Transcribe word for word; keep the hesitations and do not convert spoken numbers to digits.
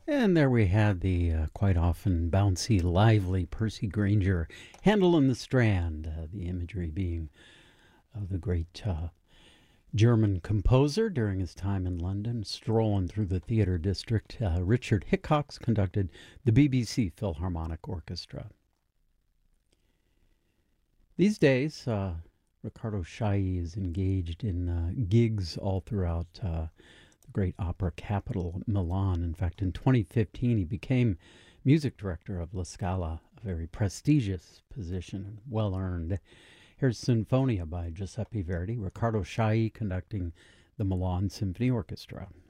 And there we had the uh, quite often bouncy, lively Percy Grainger, Handel in the Strand, uh, the imagery being of the great uh, German composer during his time in London, strolling through the theater district. Uh, Richard Hickox conducted the B B C Philharmonic Orchestra. These days, uh, Riccardo Chailly is engaged in uh, gigs all throughout uh, the great opera capital, Milan. In fact, in twenty fifteen, he became music director of La Scala, a very prestigious position and well earned. Here's Sinfonia by Giuseppe Verdi, Riccardo Chailly conducting the Milan Symphony Orchestra.